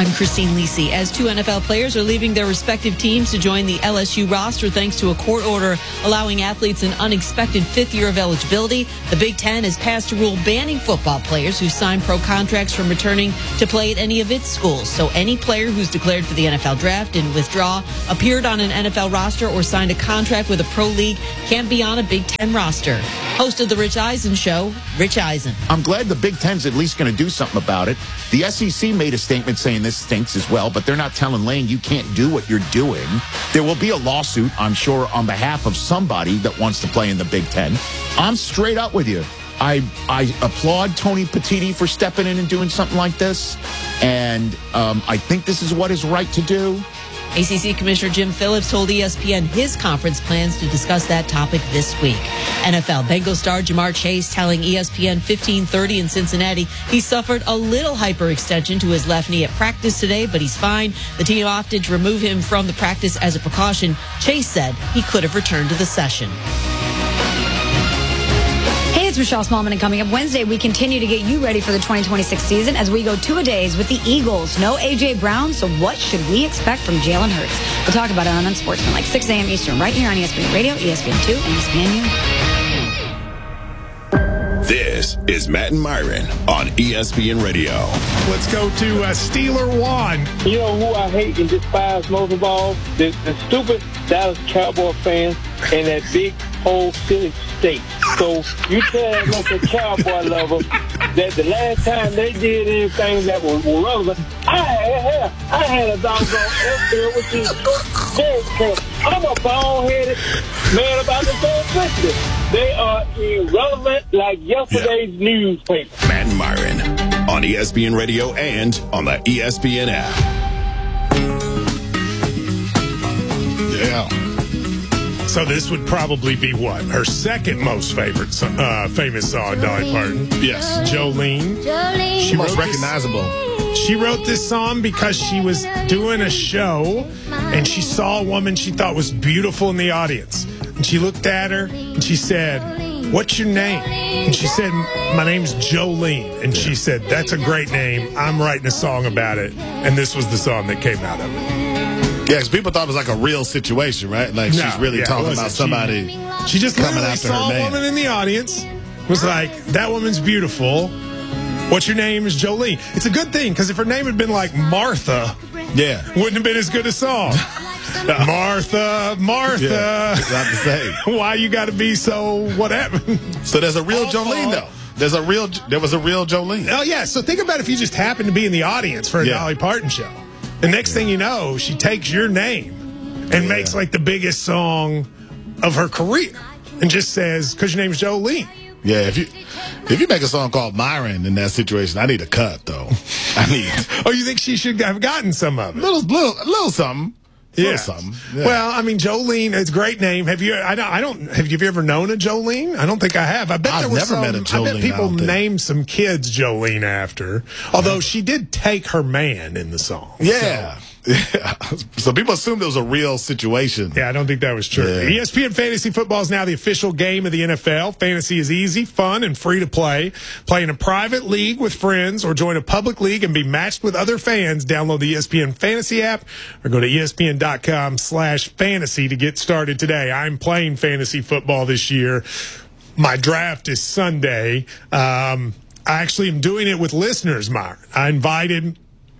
I'm Christine Lisi. As two NFL players are leaving their respective teams to join the LSU roster thanks to a court order allowing athletes an unexpected fifth year of eligibility, the Big Ten has passed a rule banning football players who sign pro contracts from returning to play at any of its schools. So any player who's declared for the NFL draft and withdraw, appeared on an NFL roster, or signed a contract with a pro league can't be on a Big Ten roster. Host of the Rich Eisen Show, Rich Eisen. I'm glad the Big Ten's at least going to do something about it. The SEC made a statement saying this stinks as well, but they're not telling Lane you can't do what you're doing. There will be a lawsuit, I'm sure, on behalf of somebody that wants to play in the Big Ten. I'm straight up with you. I applaud Tony Petitti for stepping in and doing something like this, and I think this is what is right to do. ACC Commissioner Jim Phillips told ESPN his conference plans to discuss that topic this week. NFL Bengal star Jamar Chase telling ESPN 1530 in Cincinnati he suffered a little hyperextension to his left knee at practice today, but he's fine. The team opted to remove him from the practice as a precaution. Chase said he could have returned to the session. Hey, it's Michelle Smallman, and coming up Wednesday, we continue to get you ready for the 2026 season as we go two-a-days with the Eagles. No A.J. Brown, so what should we expect from Jalen Hurts? We'll talk about it on Unsportsmanlike, 6 a.m. Eastern, right here on ESPN Radio, ESPN2, and ESPNU. This is Matt and Myron on ESPN Radio. Let's go to Steeler Juan. You know who I hate and despise most of all? The stupid Dallas Cowboy fans and that big whole silly state. So you tell that like a Cowboy lover that the last time they did anything that was relevant, I had a doggone FBL, which is very cool. I'm a bald-headed man about the damn president. They are irrelevant like yesterday's newspaper. Matt and Myron on ESPN Radio and on the ESPN app. Yeah. So this would probably be what? Her second most famous song, Dolly Parton. Yes. Jolene. She most recognizable. She wrote this song because she was doing a show and she saw a woman she thought was beautiful in the audience. And she looked at her and she said, "What's your name?" And she said, "My name's Jolene." And she said, "That's a great name. I'm writing a song about it." And this was the song that came out of it. Yeah, because people thought it was like a real situation, right? Like she's really talking about somebody. She just coming after saw her a name. woman in the audience, was like, "That woman's beautiful. What's your name?" Is Jolene. It's a good thing, because if her name had been like Martha, wouldn't have been as good a song. Martha. Yeah, it's not the same. Why you got to be so whatever? So there's a real Jolene, though. There was a real Jolene. Oh, yeah. So think about if you just happened to be in the audience for a Dolly Parton show. The next thing you know, she takes your name and makes like the biggest song of her career and just says, "Because your name's Jolene." Yeah, if you make a song called Myron in that situation, I need a cut, though. Oh, you think she should have gotten some of it? Little something. Yeah. Something. Yeah. Well, I mean, Jolene, it's a great name. Have you ever known a Jolene? I don't think I have. I bet I've never met a Jolene. I bet people named some kids Jolene after. Although she did take her man in the song. Yeah. So people assumed it was a real situation. Yeah, I don't think that was true. Yeah. ESPN Fantasy Football is now the official game of the NFL. Fantasy is easy, fun, and free to play. Play in a private league with friends or join a public league and be matched with other fans. Download the ESPN Fantasy app or go to ESPN.com/fantasy to get started today. I'm playing fantasy football this year. My draft is Sunday. I actually am doing it with listeners, Myron. I invited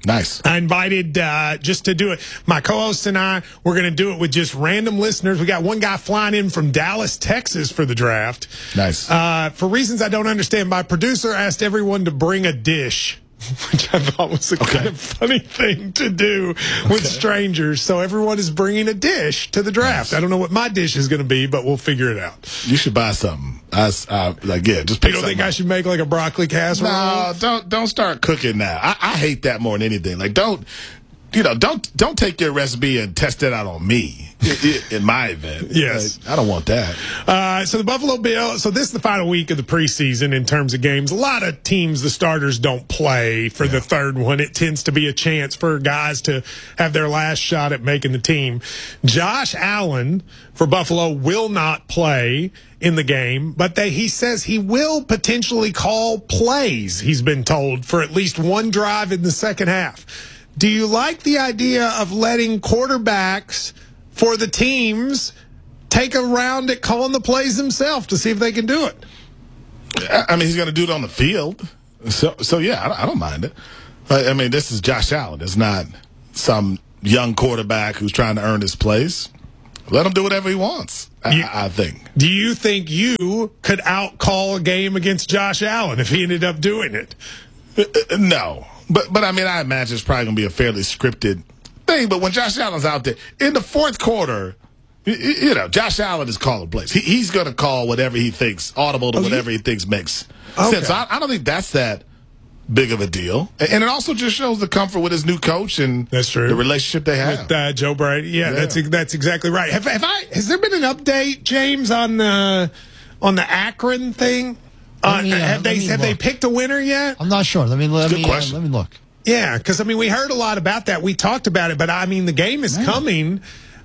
just to do it. My co-hosts and I, we're going to do it with just random listeners. We got one guy flying in from Dallas, Texas for the draft. Nice. For reasons I don't understand, my producer asked everyone to bring a dish, which I thought was a kind of funny thing to do with strangers. So everyone is bringing a dish to the draft. Nice. I don't know what my dish is going to be, but we'll figure it out. You should buy something. Just pick You don't think I should make like a broccoli casserole? No, don't start cooking now. I hate that more than anything. Like, don't take your recipe and test it out on me in my event. Yes. I don't want that. So the Buffalo Bills, so this is the final week of the preseason in terms of games. A lot of teams, the starters don't play for the third one. It tends to be a chance for guys to have their last shot at making the team. Josh Allen for Buffalo will not play in the game, but he says he will potentially call plays, he's been told, for at least one drive in the second half. do you like the idea of letting quarterbacks for the teams take a round at calling the plays themselves to see if they can do it? I mean, he's going to do it on the field. So yeah, I don't mind it. I mean, this is Josh Allen. It's not some young quarterback who's trying to earn his place. Let him do whatever he wants, I think. Do you think you could out-call a game against Josh Allen if he ended up doing it? No. But I mean, I imagine it's probably going to be a fairly scripted thing. But when Josh Allen's out there, in the fourth quarter, you know, Josh Allen is calling plays. He's going to call whatever he thinks, audible to whatever he thinks makes sense. I don't think that's that big of a deal. And it also just shows the comfort with his new coach and that's true. The relationship they have. With Joe Brady. Yeah, that's exactly right. Has there been an update, James, on the Akron thing? Have they picked a winner yet? I'm not sure. Let me look. Yeah, because, I mean, we heard a lot about that. We talked about it, but, I mean, the game is coming.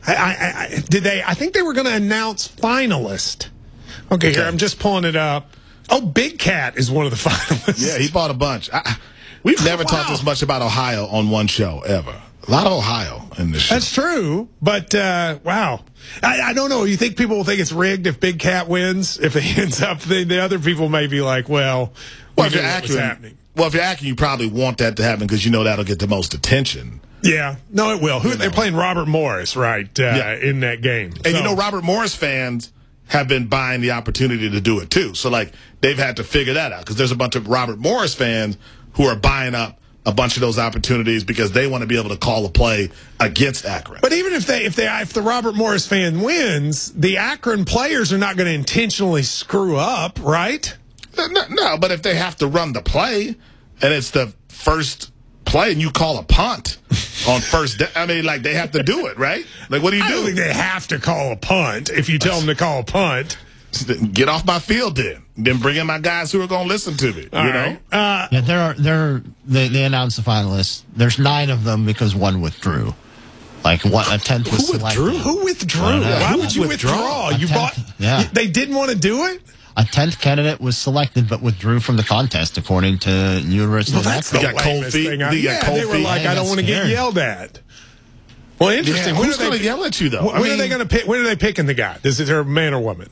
I think they were going to announce finalist. Okay, here, I'm just pulling it up. Oh, Big Cat is one of the finalists. Yeah, he bought a bunch. We've never talked this much about Ohio on one show, ever. A lot of Ohio in this show. That's true, but, wow. I don't know. You think people will think it's rigged if Big Cat wins? If he ends up, the other people may be like, well if you're Akron, well, if you're Akron, you probably want that to happen because you know that'll get the most attention. Yeah. No, it will. They're playing Robert Morris, right, in that game. And, you know, Robert Morris fans have been buying the opportunity to do it, too. So, like, they've had to figure that out because there's a bunch of Robert Morris fans who are buying up a bunch of those opportunities because they want to be able to call a play against Akron. But even if the Robert Morris fan wins, the Akron players are not going to intentionally screw up, right? No, but if they have to run the play and it's the first play and you call a punt on first I mean, like, they have to do it, right? Like, what do you do? I don't think they have to call a punt if you tell them to call a punt. Get off my field then bring in my guys who are going to listen to me. All you right. know? They announced the finalists. There's 9 of them because one withdrew. Like, a 10th was selected. Who withdrew? Why would you withdraw? They didn't want to do it? A 10th candidate was selected but withdrew from the contest, according to University of Akron. They got cold feet. They were like, I don't want to get yelled at. Well, interesting. Yeah, who's going to yell at you, though? When are they going to pick? When are they picking the guy? Is it a man or woman?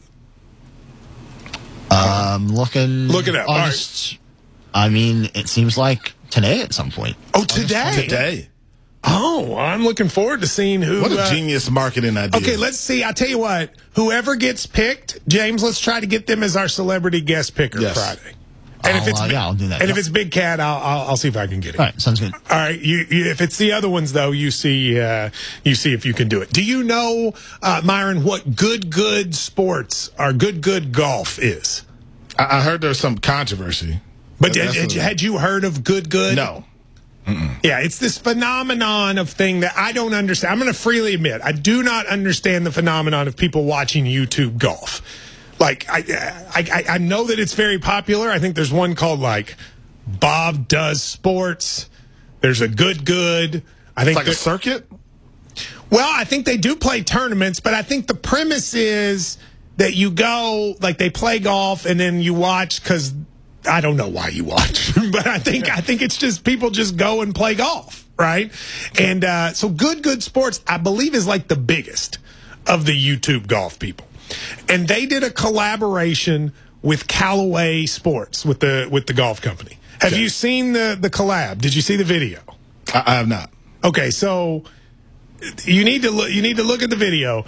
Look it up. Right. I mean, it seems like today at some point. Oh, today. Oh, I'm looking forward to seeing who. What a genius marketing idea. Okay, let's see. I tell you what. Whoever gets picked, James, let's try to get them as our celebrity guest picker Friday. And I'll do that. And if it's Big Cat, I'll see if I can get it. All right, sounds good. All right, if it's the other ones though, you see if you can do it. Do you know, Myron, what good sports or good golf is? I heard there's some controversy. But had you heard of good? No. Mm-mm. Yeah, it's this phenomenon of thing that I don't understand. I'm going to freely admit, I do not understand the phenomenon of people watching YouTube golf. Like, I know that it's very popular. I think there's one called, like, Bob Does Sports. There's a good. I think it's like a circuit? Well, I think they do play tournaments, but I think the premise is that you go, like, they play golf and then you watch because I don't know why you watch, but I think it's just people just go and play golf, right? And so good sports, I believe, is like the biggest of the YouTube golf people. And they did a collaboration with Callaway Sports with the golf company. Have you seen the collab? Did you see the video? I have not. Okay, so you need to look at the video.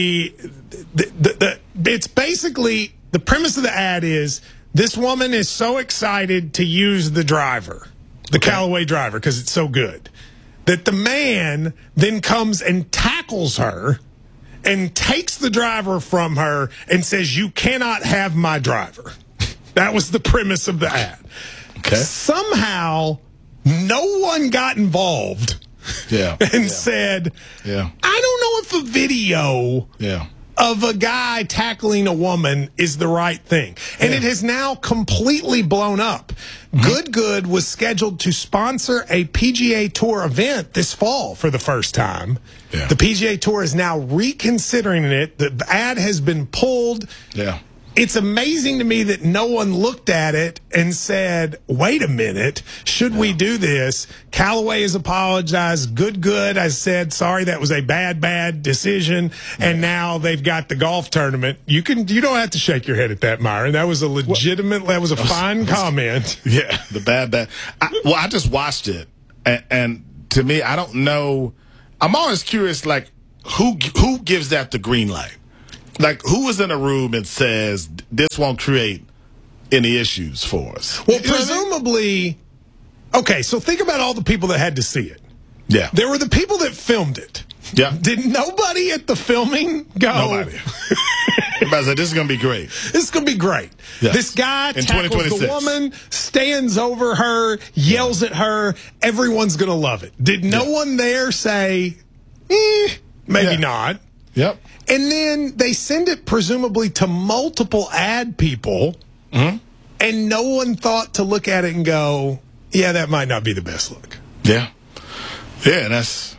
It's basically the premise of the ad is this woman is so excited to use the driver, the Callaway driver, because it's so good, that the man then comes and tackles her and takes the driver from her and says, "You cannot have my driver." That was the premise of the ad. Okay. Somehow, no one got involved and said, I don't know if a video of a guy tackling a woman is the right thing. And it has now completely blown up. Good was scheduled to sponsor a PGA Tour event this fall for the first time. Yeah. The PGA Tour is now reconsidering it. The ad has been pulled. Yeah. it's amazing to me that no one looked at it and said, wait a minute, should we do this? Callaway has apologized. Good. I said, sorry, that was a bad decision. And now they've got the golf tournament. You don't have to shake your head at that, Myron. That was a legitimate, that was a fine comment. Yeah, the bad. I just watched it. And to me, I don't know. I'm always curious, like, who gives that the green light? Like, who is in a room and says this won't create any issues for us? Well, presumably, okay, so think about all the people that had to see it. Yeah. There were the people that filmed it. Yeah. Did nobody at the filming go? Nobody. Everybody said, this is going to be great. This is going to be great. Yes. This guy in tackles the woman, stands over her, yells at her. Everyone's going to love it. Did no one there say, maybe not? Yep. And then they send it presumably to multiple ad people, and no one thought to look at it and go, yeah, that might not be the best look. Yeah. Yeah, and that's,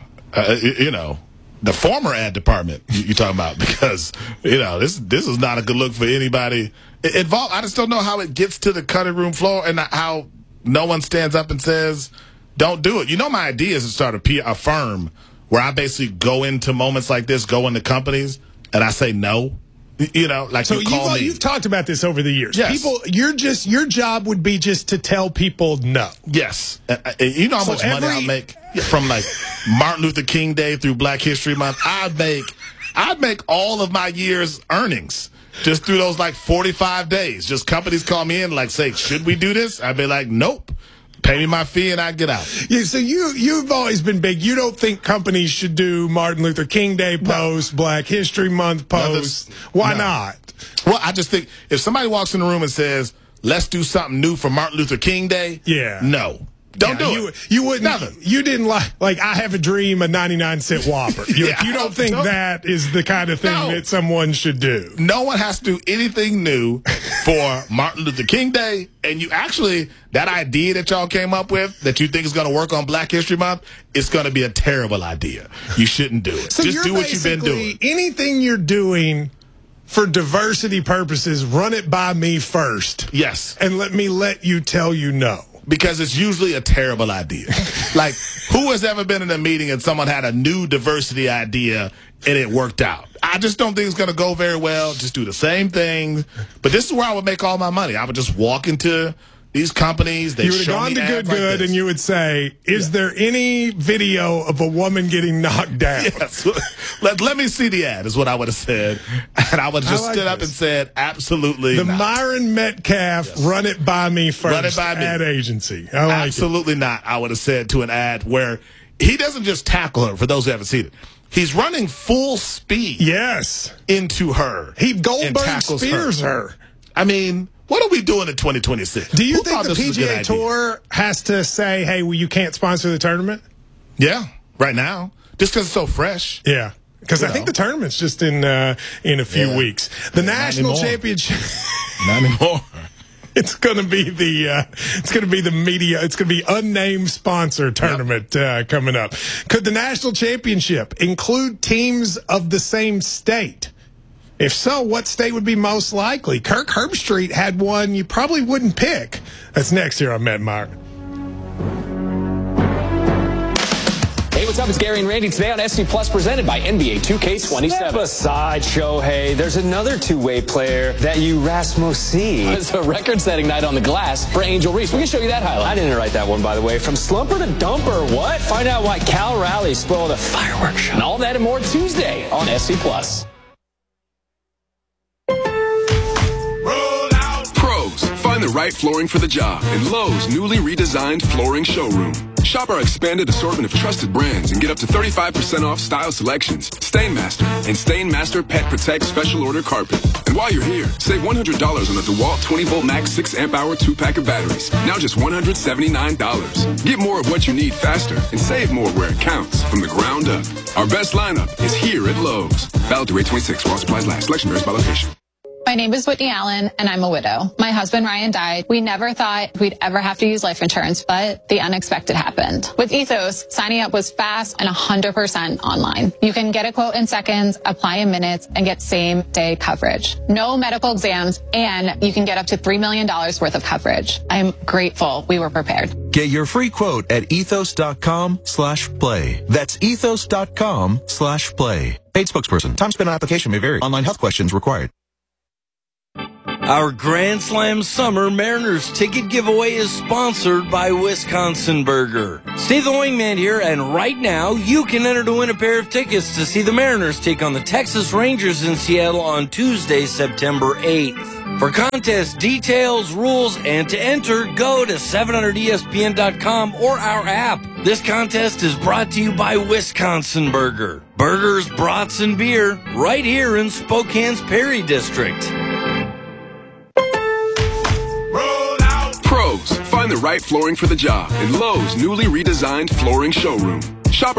the former ad department you're talking about, because, this is not a good look for anybody involved. I just don't know how it gets to the cutting room floor and how no one stands up and says, don't do it. My idea is to start a firm where I basically go into moments like this, go into companies, and I say no. Like, so you've talked about this over the years. Yes. People, your job would be just to tell people no. Yes. You know how much money I make from, like, Martin Luther King Day through Black History Month? I'd make all of my year's earnings just through those, like, 45 days. Just companies call me in, like, say, should we do this? I'd be like, nope. Pay me my fee and I get out. Yeah, so you've always been big. You don't think companies should do Martin Luther King Day posts, Black History Month posts. Why not? Well, I just think if somebody walks in the room and says, let's do something new for Martin Luther King Day, no. Don't do it. You wouldn't. Nothing. You didn't like I Have a Dream, a 99-cent Whopper. You don't think that is the kind of thing that someone should do. No one has to do anything new for Martin Luther King Day. And you actually, that idea that y'all came up with that you think is going to work on Black History Month, it's going to be a terrible idea. You shouldn't do it. So just do what you've been doing. Anything you're doing for diversity purposes, run it by me first. Yes. And let you tell you no. Because it's usually a terrible idea. Like, who has ever been in a meeting and someone had a new diversity idea and it worked out? I just don't think it's going to go very well. Just do the same thing. But this is where I would make all my money. I would just walk into these companies. You would have gone to Good and you would say, is there any video of a woman getting knocked down? Yes. Let me see the ad is what I would have said. And I would have just stood up and said, absolutely not. The Myron Metcalf, run it by me first. Run it by me. Ad agency. I like absolutely not. I would have said to an ad where he doesn't just tackle her, for those who haven't seen it. He's running full speed. Yes. Into her. He Goldberg spears her. I mean, what are we doing in 2026? Do you think the PGA Tour has to say, hey, well, you can't sponsor the tournament? Yeah, right now. Just because it's so fresh. Yeah. Because I think the tournament's just in a few weeks. The national championship. Not anymore. It's going to be the media. It's going to be unnamed sponsor tournament coming up. Could the national championship include teams of the same state? If so, what state would be most likely? Kirk Herbstreit had one you probably wouldn't pick. That's next here on Matt Meyer. Hey, what's up? It's Gary and Randy today on SD Plus, presented by NBA 2K27. Step aside, Shohei. There's another two-way player that you Rasmus see. It's a record-setting night on the glass for Angel Reese. We can show you that highlight. I didn't write that one, by the way. From slumper to dumper. What? Find out why Cal Raleigh spoiled a fireworks show. And all that and more Tuesday on SD Plus. Find the right flooring for the job in Lowe's newly redesigned flooring showroom. Shop our expanded assortment of trusted brands and get up to 35% off style selections, Stainmaster, and Stainmaster Pet Protect Special Order Carpet. And while you're here, save $100 on the DeWalt 20-volt max 6-amp-hour 2-pack of batteries. Now just $179. Get more of what you need faster and save more where it counts from the ground up. Our best lineup is here at Lowe's. Valid through 8/26 while supplies last. Selection varies by location. My name is Whitney Allen, and I'm a widow. My husband, Ryan, died. We never thought we'd ever have to use life insurance, but the unexpected happened. With Ethos, signing up was fast and 100% online. You can get a quote in seconds, apply in minutes, and get same-day coverage. No medical exams, and you can get up to $3 million worth of coverage. I'm grateful we were prepared. Get your free quote at ethos.com/play. That's ethos.com/play. Paid spokesperson. Time spent on application may vary. Online health questions required. Our Grand Slam Summer Mariners ticket giveaway is sponsored by Wisconsin Burger. Steve the Wingman here, and right now you can enter to win a pair of tickets to see the Mariners take on the Texas Rangers in Seattle on Tuesday, September 8th. For contest details, rules, and to enter, go to 700ESPN.com or our app. This contest is brought to you by Wisconsin Burger. Burgers, brats, and beer right here in Spokane's Perry District. Pros, find the right flooring for the job in Lowe's newly redesigned flooring showroom.